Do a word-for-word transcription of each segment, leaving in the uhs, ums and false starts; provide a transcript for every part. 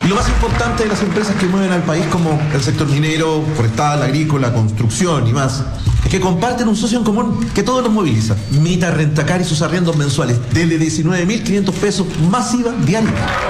Y lo más importante de las empresas que mueven al país, como el sector minero, forestal, agrícola, construcción y más, es que comparten un socio en común que todos los moviliza. Mita Rentacar y sus arriendos mensuales desde diecinueve mil quinientos pesos masiva diaria.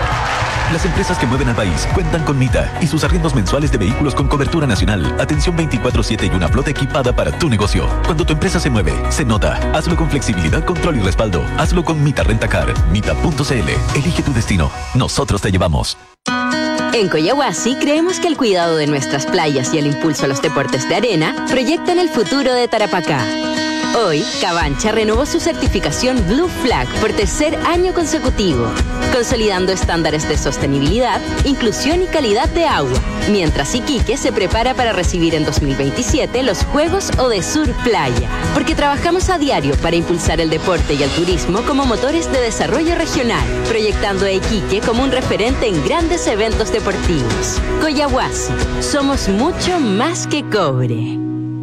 Las empresas que mueven al país cuentan con Mita y sus arriendos mensuales de vehículos con cobertura nacional, atención veinticuatro siete y una flota equipada para tu negocio. Cuando tu empresa se mueve, se nota. Hazlo con flexibilidad, control y respaldo. Hazlo con Mita Rentacar. Mita punto c l. Elige tu destino. Nosotros te llevamos. En Coyahuasi creemos que el cuidado de nuestras playas y el impulso a los deportes de arena proyectan el futuro de Tarapacá. Hoy, Cabancha renovó su certificación Blue Flag por tercer año consecutivo, consolidando estándares de sostenibilidad, inclusión y calidad de agua, mientras Iquique se prepara para recibir en dos mil veintisiete los Juegos Odesur Playa, porque trabajamos a diario para impulsar el deporte y el turismo como motores de desarrollo regional, proyectando a Iquique como un referente en grandes eventos deportivos. Coyahuasi, somos mucho más que cobre.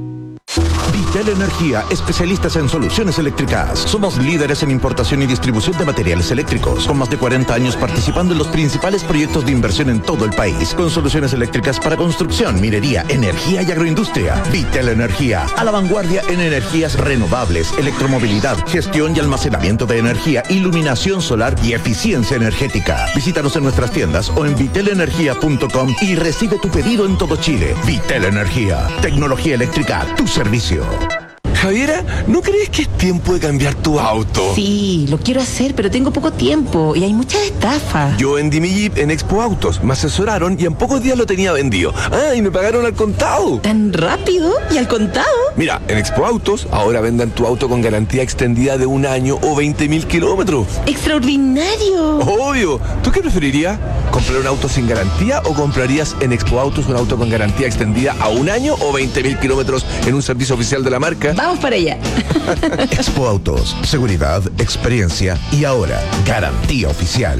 Vitel Energía, especialistas en soluciones eléctricas. Somos líderes en importación y distribución de materiales eléctricos, con más de cuarenta años participando en los principales proyectos de inversión en todo el país, con soluciones eléctricas para construcción, minería, energía y agroindustria. Vitel Energía, a la vanguardia en energías renovables, electromovilidad, gestión y almacenamiento de energía, iluminación solar y eficiencia energética. Visítanos en nuestras tiendas o en vitel energía punto com y recibe tu pedido en todo Chile. Vitel Energía, tecnología eléctrica a tu servicio. Javiera, ¿no crees que es tiempo de cambiar tu auto? Sí, lo quiero hacer, pero tengo poco tiempo y hay muchas estafas. Yo vendí mi Jeep en Expo Autos, me asesoraron y en pocos días lo tenía vendido. Ah, y me pagaron al contado. ¿Tan rápido? ¿Y al contado? Mira, en Expo Autos ahora vendan tu auto con garantía extendida de un año o veinte mil kilómetros. ¡Extraordinario! Obvio. ¿Tú qué preferirías? ¿Comprar un auto sin garantía o comprarías en Expo Autos un auto con garantía extendida a un año o veinte mil kilómetros en un servicio oficial de la marca? Vamos para allá. Expo Autos, seguridad, experiencia y ahora, garantía oficial.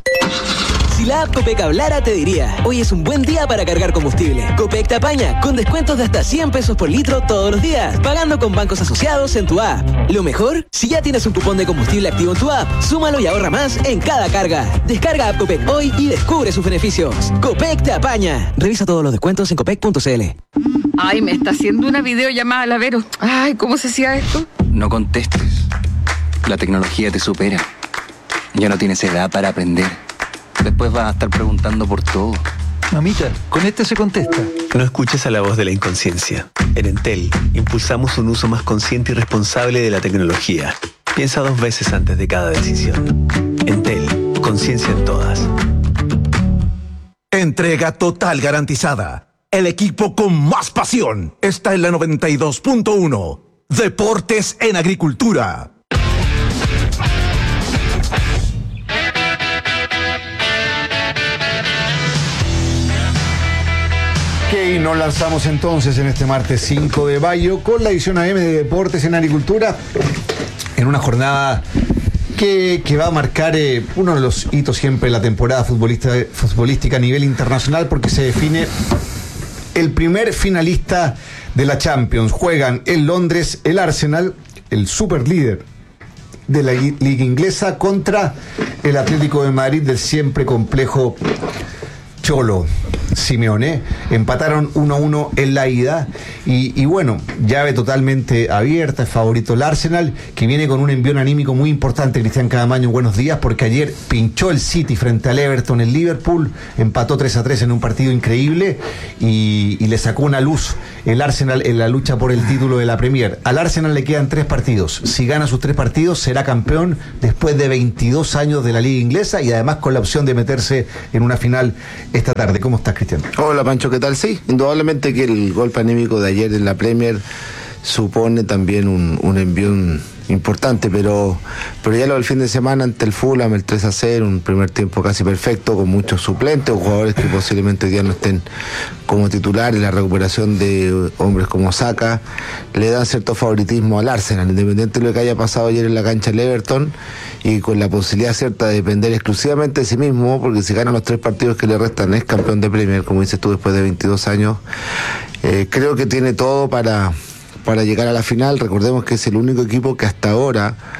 Si la app Copec hablara, te diría: hoy es un buen día para cargar combustible. Copec te apaña con descuentos de hasta cien pesos por litro todos los días, pagando con bancos asociados en tu app. Lo mejor, si ya tienes un cupón de combustible activo en tu app, súmalo y ahorra más en cada carga. Descarga app Copec hoy y descubre sus beneficios. Copec te apaña. Revisa todos los descuentos en copec punto c l. Ay, me está haciendo una videollamada la Vero. Ay, ¿cómo se hacía esto? No contestes. La tecnología te supera. Ya no tienes edad para aprender. Después vas a estar preguntando por todo. Mamita, con este se contesta. No escuches a la voz de la inconsciencia. En Entel, impulsamos un uso más consciente y responsable de la tecnología. Piensa dos veces antes de cada decisión. Entel, conciencia en todas. Entrega total garantizada. El equipo con más pasión está en la noventa y dos punto uno. Deportes en Agricultura. Ok, nos lanzamos entonces en este martes cinco de mayo con la edición A M de Deportes en Agricultura, en una jornada que, que va a marcar eh, uno de los hitos siempre en la temporada futbolista, futbolística a nivel internacional, porque se define el primer finalista de la Champions. Juegan en Londres el Arsenal, el superlíder de la liga inglesa, contra el Atlético de Madrid del siempre complejo Cholo Simeone. Empataron uno a uno en la ida y, y bueno, llave totalmente abierta, es favorito el Arsenal, que viene con un envión anímico muy importante. Cristian Cadamaño, buenos días, porque ayer pinchó el City frente al Everton en Liverpool, empató tres a tres en un partido increíble y, y le sacó una luz el Arsenal en la lucha por el título de la Premier. Al Arsenal le quedan tres partidos, si gana sus tres partidos será campeón después de veintidós años de la liga inglesa y además con la opción de meterse en una final esta tarde. ¿Cómo estás, Cristian? Hola, Pancho, ¿qué tal? Sí, indudablemente que el golpe anímico de ayer en la Premier supone también un, un envión importante, pero pero ya lo del fin de semana ante el Fulham, el tres a cero, un primer tiempo casi perfecto, con muchos suplentes o jugadores que posiblemente ya no estén como titulares, la recuperación de hombres como Saka, le dan cierto favoritismo al Arsenal, independiente de lo que haya pasado ayer en la cancha del Everton, y con la posibilidad cierta de depender exclusivamente de sí mismo, porque si gana los tres partidos que le restan es campeón de Premier, como dices tú, después de veintidós años. Eh, creo que tiene todo para... para llegar a la final. Recordemos que es el único equipo que hasta ahora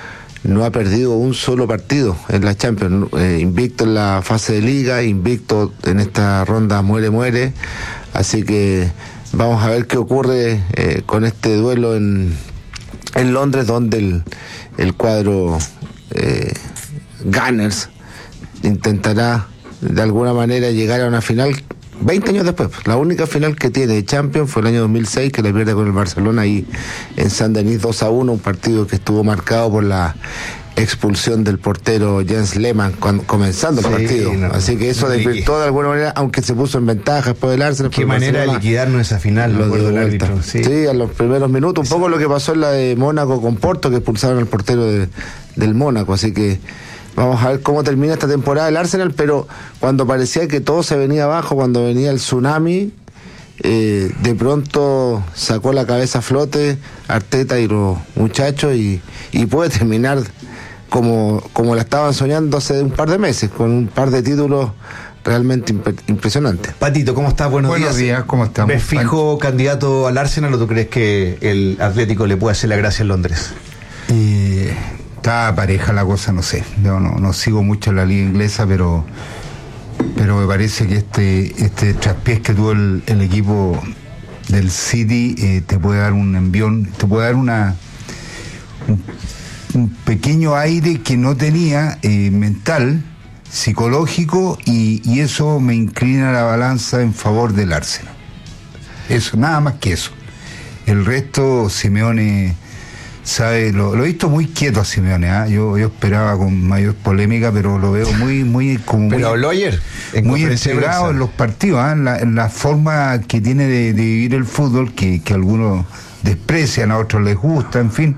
no ha perdido un solo partido en la Champions, eh, invicto en la fase de liga, invicto en esta ronda muere muere, así que vamos a ver qué ocurre eh, con este duelo en, en Londres, donde el, el cuadro eh, Gunners intentará de alguna manera llegar a una final veinte años después. La única final que tiene de Champions fue el año dos mil seis, que la pierde con el Barcelona ahí en Saint-Denis dos a uno, un partido que estuvo marcado por la expulsión del portero Jens Lehmann cuando, comenzando el sí, partido. No, así que eso desvirtuó de alguna manera, aunque se puso en ventaja después del Arsenal. Qué manera de liquidarnos esa final, lo dio el árbitro. Sí. sí, a los primeros minutos, un poco lo que pasó en la de Mónaco con Porto, que expulsaron al portero de, del Mónaco, así que vamos a ver cómo termina esta temporada el Arsenal, pero cuando parecía que todo se venía abajo, cuando venía el tsunami, eh, de pronto sacó la cabeza a flote Arteta y los muchachos y, y puede terminar como, como la estaban soñando hace un par de meses, con un par de títulos realmente imp- impresionantes. Patito, ¿cómo estás? Buenos, Buenos días. días, ¿cómo estamos? ¿Ves fijo candidato al Arsenal o tú crees que el Atlético le puede hacer la gracia en Londres? Eh, está pareja la cosa, no sé. Yo no, no sigo mucho la liga inglesa, pero pero me parece que este este traspiés que tuvo el, el equipo del City eh, te puede dar un envión, te puede dar una un, un pequeño aire que no tenía eh, mental, psicológico, y, y eso me inclina la balanza en favor del Arsenal. Eso, nada más que eso. El resto, Simeone sabe, lo, lo he visto muy quieto a Simeone, ¿eh? yo, yo esperaba con mayor polémica, pero lo veo muy, muy como pero muy, habló ayer en muy integrado en los partidos, ¿eh? en, la, en la forma que tiene de, de vivir el fútbol, que, que algunos desprecian, a otros les gusta, en fin.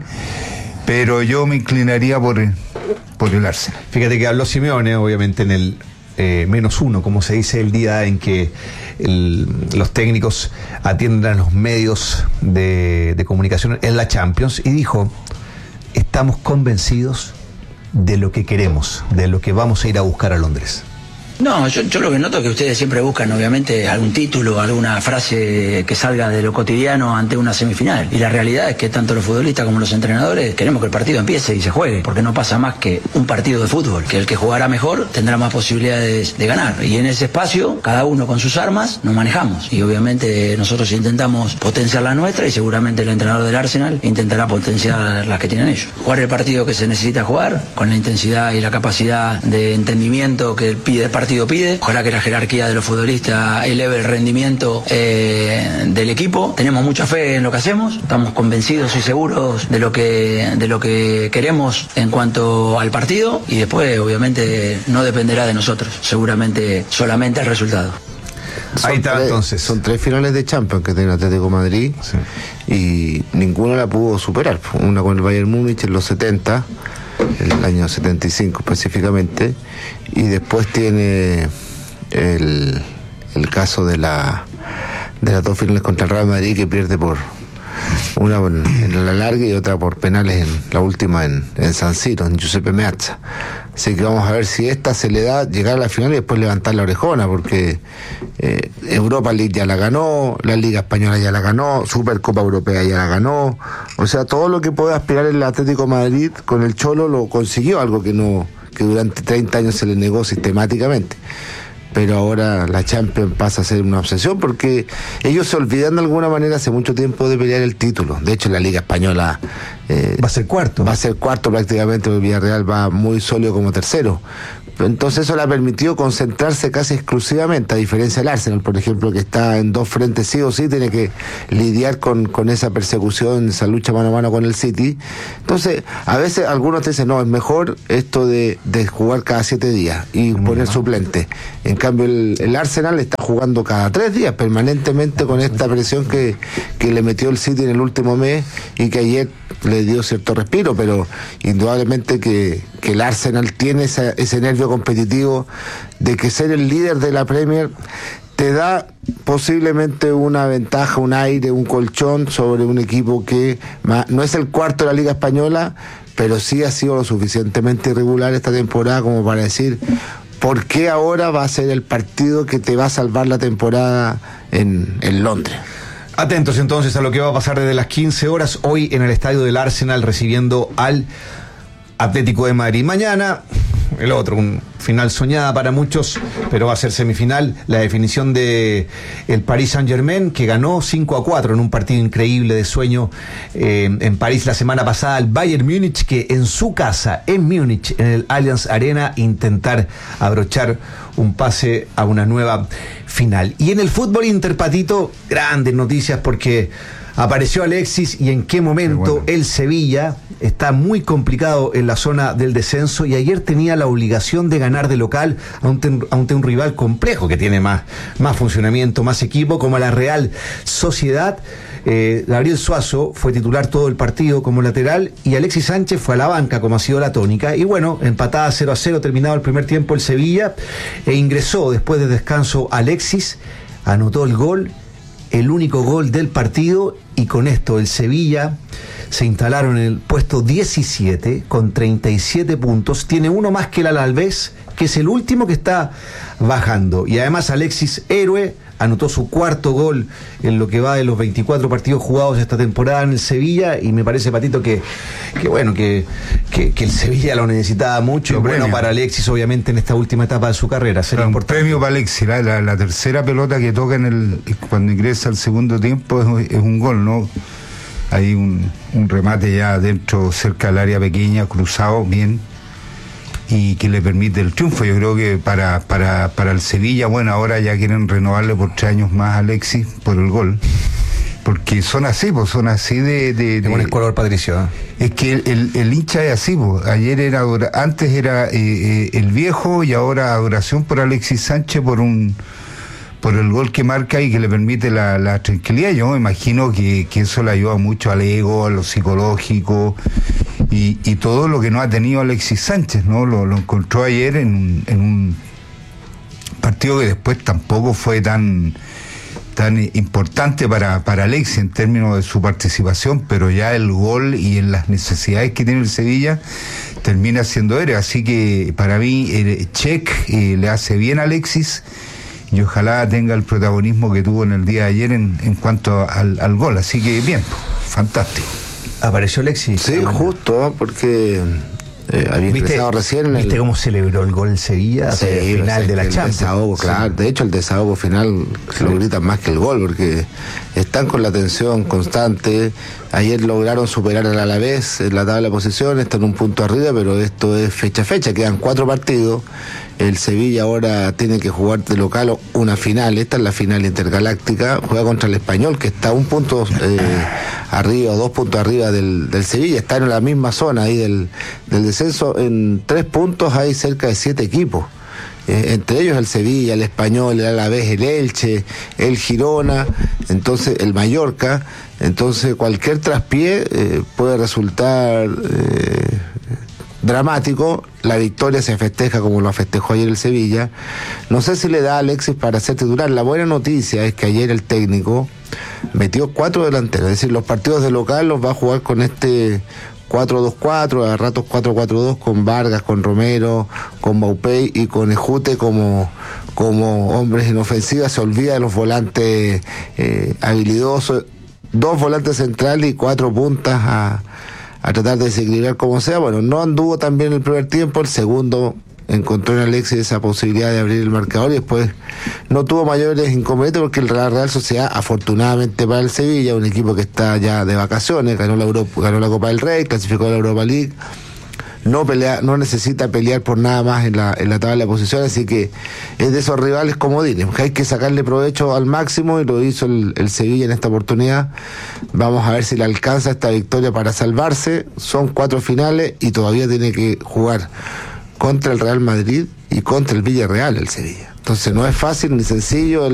Pero yo me inclinaría por el, por el Arsenal. Fíjate que habló Simeone, obviamente, en el eh, menos uno, como se dice, el día en que el, los técnicos atienden a los medios de, de comunicación en la Champions, y dijo: estamos convencidos de lo que queremos, de lo que vamos a ir a buscar a Londres. No, yo, yo lo que noto es que ustedes siempre buscan, obviamente, algún título, alguna frase que salga de lo cotidiano ante una semifinal. Y la realidad es que tanto los futbolistas como los entrenadores queremos que el partido empiece y se juegue, porque no pasa más que un partido de fútbol, que el que jugará mejor tendrá más posibilidades de ganar. Y en ese espacio, cada uno con sus armas, nos manejamos. Y obviamente nosotros intentamos potenciar la nuestra, y seguramente el entrenador del Arsenal intentará potenciar las que tienen ellos. Jugar el partido que se necesita jugar, con la intensidad y la capacidad de entendimiento que pide el partido pide. Ojalá que la jerarquía de los futbolistas eleve el rendimiento eh, del equipo. Tenemos mucha fe en lo que hacemos, estamos convencidos y seguros de lo que de lo que queremos en cuanto al partido, y después obviamente no dependerá de nosotros, seguramente solamente el resultado. Son Ahí está, tres, entonces. Son tres finales de Champions que tiene Atlético Madrid, sí, y ninguna la pudo superar. Una con el Bayern Múnich en los setenta, el año setenta y cinco específicamente, y después tiene el, el caso de la de las dos finales contra el Real Madrid, que pierde por una en la larga y otra por penales en la última en, en San Siro, en Giuseppe Meazza. Así que vamos a ver si esta se le da llegar a la final y después levantar la orejona, porque eh, Europa League ya la ganó, la Liga Española ya la ganó, Supercopa Europea ya la ganó. O sea, todo lo que puede aspirar el Atlético de Madrid con el Cholo lo consiguió, algo que no que durante treinta años se le negó sistemáticamente. Pero ahora la Champions pasa a ser una obsesión, porque ellos se olvidan de alguna manera hace mucho tiempo de pelear el título. De hecho, la Liga Española eh, va a ser cuarto. Va a ser cuarto prácticamente, porque Villarreal va muy sólido como tercero. Entonces eso le ha permitido concentrarse casi exclusivamente, a diferencia del Arsenal, por ejemplo, que está en dos frentes sí o sí, tiene que lidiar con, con esa persecución, esa lucha mano a mano con el City. Entonces, a veces algunos te dicen, no, es mejor esto de, de jugar cada siete días y Muy poner mal. suplente. En cambio, el, el Arsenal está jugando cada tres días, permanentemente, con esta presión que, que le metió el City en el último mes, y que ayer le dio cierto respiro, pero indudablemente que, que el Arsenal tiene esa, ese nervio competitivo de que ser el líder de la Premier te da posiblemente una ventaja, un aire, un colchón sobre un equipo que no es el cuarto de la Liga Española, pero sí ha sido lo suficientemente irregular esta temporada como para decir, ¿por qué ahora va a ser el partido que te va a salvar la temporada en, en Londres? Atentos entonces a lo que va a pasar desde las quince horas hoy en el estadio del Arsenal, recibiendo al Atlético de Madrid. Mañana, el otro, un final soñada para muchos, pero va a ser semifinal, la definición de el Paris Saint-Germain, que ganó cinco a cuatro en un partido increíble de sueño eh, en París la semana pasada, al Bayern Múnich, que en su casa, en Múnich, en el Allianz Arena, intentar abrochar un pase a una nueva final. Y en el fútbol interpatito, grandes noticias, porque apareció Alexis y en qué momento bueno. El Sevilla está muy complicado en la zona del descenso y ayer tenía la obligación de ganar de local ante un, ante un rival complejo que tiene más, más funcionamiento, más equipo, como la Real Sociedad. Eh, Gabriel Suazo fue titular todo el partido como lateral y Alexis Sánchez fue a la banca, como ha sido la tónica. Y bueno, empatada cero a cero, terminado el primer tiempo el Sevilla, e ingresó después de descanso Alexis, anotó el gol, el único gol del partido, y con esto el Sevilla se instalaron en el puesto diecisiete con treinta y siete puntos, tiene uno más que el Alavés, que es el último que está bajando, y además Alexis, héroe, anotó su cuarto gol en lo que va de los veinticuatro partidos jugados esta temporada en el Sevilla, y me parece, Patito, que, que bueno, que, que, que el Sevilla lo necesitaba mucho, lo y bueno, premio. Para Alexis, obviamente, en esta última etapa de su carrera. Será un premio para Alexis, la, la, la tercera pelota que toca en el cuando ingresa al segundo tiempo es, es un gol, ¿no? Hay un, un remate ya dentro, cerca del área pequeña, cruzado, bien, y que le permite el triunfo. Yo creo que para, para, para el Sevilla, bueno, ahora ya quieren renovarle por tres años más a Alexis por el gol, porque son así, pues son así de... de, de un escolor, Patricio, ¿eh? Es que el, el, el hincha es así, pues. Ayer era, antes era eh, eh, el viejo, y ahora adoración por Alexis Sánchez por un... por el gol que marca y que le permite la, la tranquilidad. Yo me imagino que, que eso le ayuda mucho al ego, a lo psicológico y, y todo lo que no ha tenido Alexis Sánchez, ¿no? Lo, lo encontró ayer en un, en un partido que después tampoco fue tan tan importante para, para Alexis en términos de su participación, pero ya el gol y en las necesidades que tiene el Sevilla termina siendo héroe. Así que para mí el check eh, le hace bien a Alexis, y ojalá tenga el protagonismo que tuvo en el día de ayer en, en cuanto al, al gol. Así que bien, fantástico. ¿Apareció Alexis? Sí, justo, porque eh, había ingresado recién. ¿Viste el... cómo celebró el gol Sevilla? Sí, el final sí, de la el Champions. Desahogo, claro. Sí. De hecho, el desahogo final sí. Lo gritan más que el gol, porque están con la tensión constante. Ayer lograron superar al Alavés en la tabla de posiciones, están un punto arriba, pero esto es fecha a fecha, quedan cuatro partidos. El Sevilla ahora tiene que jugar de local una final, esta es la final intergaláctica, juega contra el Español, que está un punto eh, arriba, dos puntos arriba del, del Sevilla, está en la misma zona ahí del, del descenso. En tres puntos hay cerca de siete equipos. Eh, entre ellos el Sevilla, el Español, el Alavés, el Elche, el Girona, entonces el Mallorca. Entonces cualquier traspié eh, puede resultar eh, dramático. La victoria se festeja como lo festejó ayer el Sevilla. No sé si le da a Alexis para ser titular. La buena noticia es que ayer el técnico metió cuatro delanteros, es decir, los partidos de local los va a jugar con este cuatro dos cuatro, a ratos cuatro cuatro dos, con Vargas, con Romero, con Maupay y con Ejute como, como hombres en ofensiva. Se olvida de los volantes eh, habilidosos, dos volantes centrales y cuatro puntas a, a tratar de desequilibrar como sea. Bueno, no anduvo tan bien el primer tiempo, el segundo encontró en Alexis esa posibilidad de abrir el marcador y después no tuvo mayores inconvenientes, porque el Real, Real Sociedad, afortunadamente para el Sevilla, un equipo que está ya de vacaciones, ganó la Europa, ganó la Copa del Rey, clasificó a la Europa League, no pelea, no necesita pelear por nada más en la, en la tabla de posiciones, así que es de esos rivales comodines, que hay que sacarle provecho al máximo, y lo hizo el, el Sevilla en esta oportunidad. Vamos a ver si le alcanza esta victoria para salvarse. Son cuatro finales y todavía tiene que jugar contra el Real Madrid y contra el Villarreal el Sevilla. Entonces no es fácil ni sencillo el